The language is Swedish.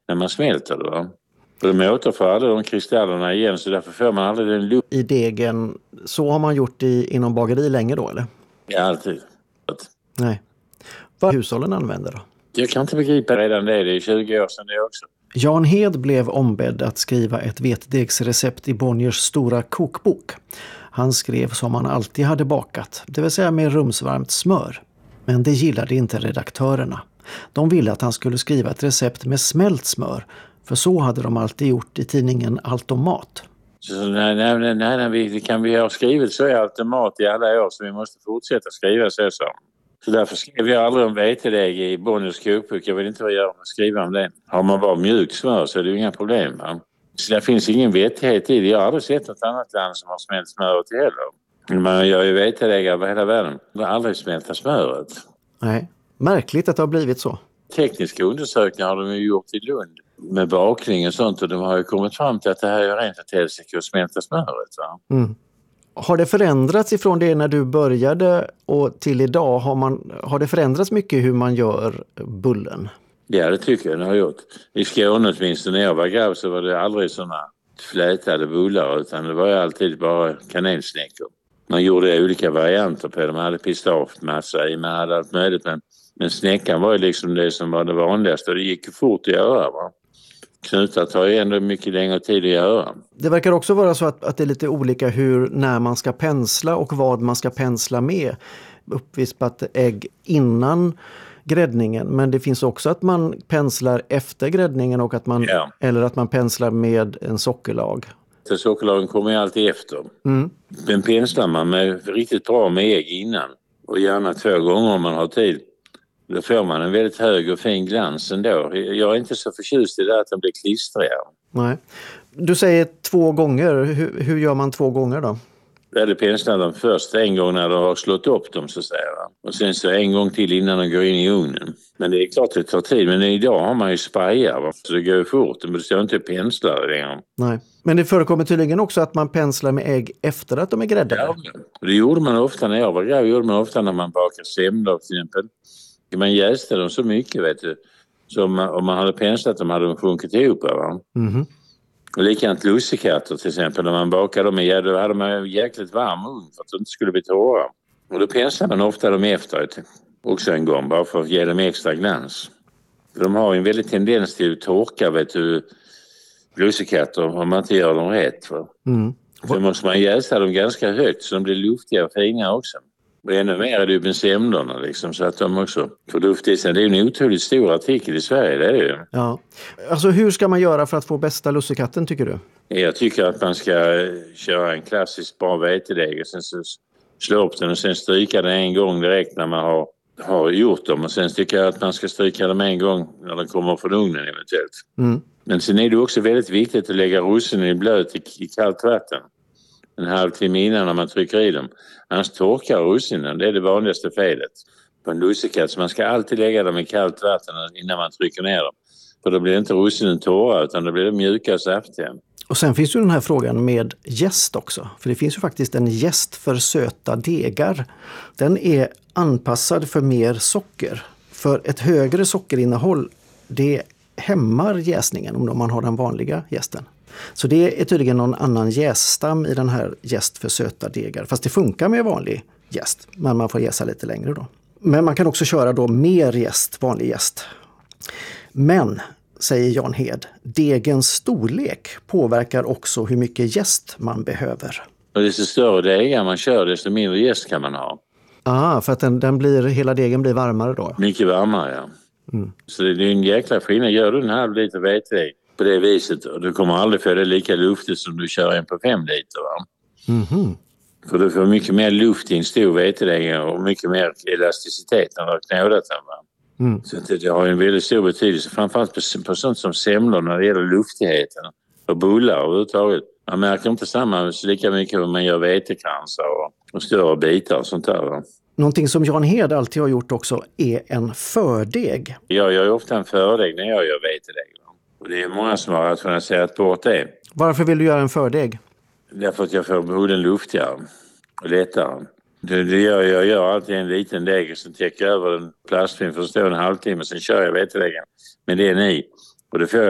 när man smälter det. Va? Och de återför aldrig de kristallerna igen, så därför får man aldrig den luft i degen. Så har man gjort inom bageri länge då, eller? Ja, alltid. Nej. Vad hushållen använder då? Jag kan inte begripa redan det är 20 år sedan det också. Jan Hed blev ombedd att skriva ett vetedegsrecept i Bonniers stora kokbok. Han skrev som han alltid hade bakat, det vill säga med rumsvarmt smör. Men det gillade inte redaktörerna. De ville att han skulle skriva ett recept med smält smör, för så hade de alltid gjort i tidningen Allt om mat. Så nej, kan vi ha skrivit så i Allt om mat i alla år, så vi måste fortsätta skriva så. Så därför skrev jag aldrig om vetedeg i Bonniers kokbok. Jag vill inte vad göra med att skriva om det. Har man bara mjukt smör så är det ju inga problem. Va? Så det finns ingen vettighet i det. Jag har aldrig sett något annat land som har smält smöret heller. Man gör ju vetedeg över hela världen. Man har aldrig smälta smöret. Nej, märkligt att det har blivit så. Tekniska undersökningar har de ju gjort i Lund med bakning och sånt. Och de har ju kommit fram till att det här är rent att helsike att smälta smöret. Va? Mm. Har det förändrats ifrån det när du började och till idag? Har det förändrats mycket hur man gör bullen? Ja, det tycker jag det har gjort. I Skåne åtminstone när jag var grabb så var det aldrig sådana flätade bullar, utan det var ju alltid bara kanelsnäckor. Man gjorde olika varianter på det. Man hade pistagmassa i, man hade allt möjligt. Men snäckan var ju liksom det som var det vanligaste och det gick ju fort att göra. Va? Knutar tar ju ändå mycket längre tid att göra. Det verkar också vara så att det är lite olika när man ska pensla och vad man ska pensla med. Uppvispat ägg innan gräddningen, men det finns också att man penslar efter gräddningen och eller att man penslar med en sockerlag. Så sockerlagen kommer ju alltid efter. Mm. Men penslar man med riktigt bra med ägg innan och gärna 2 gånger om man har tid. Då får man en väldigt hög och fin glans ändå. Jag är inte så förtjust i det att de blir klistriga. Nej. Du säger 2 gånger. Hur gör man 2 gånger då? Det penslar de först en gång när de har slått upp dem så att säga. Och sen så en gång till innan de går in i ugnen. Men det är klart det tar tid. Men idag har man ju sprayar så det går fort. Men det står inte penslar längre. Nej. Men det förekommer tydligen också att man penslar med ägg efter att de är gräddade. Ja, det gjorde man ofta när jag var grabb. Det gjorde man ofta när man bakade semlor till exempel. Man jäste dem så mycket, vet du. Så om man hade penslat dem hade de sjunkit ihop. Va? Mm-hmm. Och likadant lussekatter till exempel. När man bakade dem i då hade man jäkligt varm ugn för att de inte skulle bli torra. Och då penslar man ofta dem efteråt. Också en gång, bara för att ge dem extra glans. De har en väldigt tendens till att torka, vet du, lussekatter om man inte gör dem rätt. Va? Mm. Så måste man jäsa dem ganska högt så de blir luftiga och fina också. Och ännu mer är det ju med semlorna liksom, så att de också får luft i sig. Det är en otroligt stor artikel i Sverige, det är det ju. Ja. Alltså hur ska man göra för att få bästa lussekatten tycker du? Jag tycker att man ska köra en klassisk bra vetedeg och sen så slå upp den och sen stryka den en gång direkt när man har gjort dem. Och sen tycker jag att man ska stryka dem en gång när den kommer från ugnen eventuellt. Mm. Men sen är det också väldigt viktigt att lägga russinen i blöt i kallt vatten. En halvtimme innan när man trycker i dem. Annars torkar russinen, det är det vanligaste felet på en lussekatt. Så man ska alltid lägga dem i kallt vatten innan man trycker ner dem. För då blir inte russinen torra utan då blir det mjuka och saftiga. Och sen finns ju den här frågan med jäst också. För det finns ju faktiskt en jäst för söta degar. Den är anpassad för mer socker. För ett högre sockerinnehåll, det hämmar jäsningen om man har den vanliga jästen. Så det är tydligen någon annan jäststam i den här jäst för söta degar. Fast det funkar med vanlig jäst, men man får jäsa lite längre då. Men man kan också köra då mer jäst, vanlig jäst. Men, säger Jan Hed, degens storlek påverkar också hur mycket jäst man behöver. Och desto större degar man kör, desto mindre jäst kan man ha. För att hela degen blir varmare då? Mycket varmare, ja. Mm. Så det är en jäkla skillnad. Gör du en halv liter vetedeg på det viset och du kommer aldrig få det lika luftigt som du kör en på 5 liter, va? Mm-hmm. För du får mycket mer luft i en stor vetedeg och mycket mer elasticitet när du har knådat den, va? Mm. Så det har en väldigt stor betydelse, framförallt på sånt som semlor när det gäller luftigheten och bullar överhuvudtaget. Man märker inte lika mycket om man gör vetekransar och större bitar och sånt där, va? Någonting som Jan Hed alltid har gjort också är en fördeg. Jag gör ofta en fördeg när jag gör vetedeg. Och det är många som har rationaliserat bort det. Varför vill du göra en fördeg? Därför att jag får bullen luftigare och lättare. Jag gör alltid en liten deg och sen täcker jag över en plastfilm för att stå en halvtimme. Sen kör jag vetedegen med den i. Och det får jag